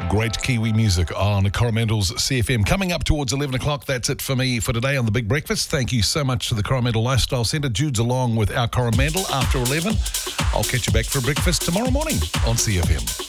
Great Kiwi music on Coromendel's CFM. Coming up towards 11 o'clock, that's it for me for today on The Big Breakfast. Thank you so much to the Coromandel Lifestyle Centre. Jude's along with our Coromandel after 11. I'll catch you back for breakfast tomorrow morning on CFM.